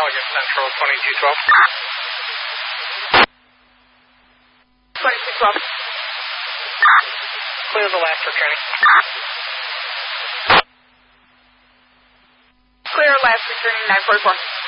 August Central, 2212. 2212. Clear the last returning. Clear last returning 944.